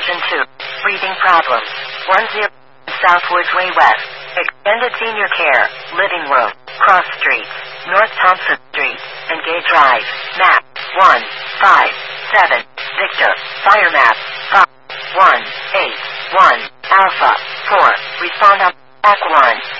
Station 2. Breathing problems. 10 Southwoods Way West. Extended Senior Care. Living Room. Cross Street. North Thompson Street. And Gay Drive. Map. 1, 5, 7. Victor. Fire map. 5, 1, 8, 1. Alpha. 4. Respond on. Back 1.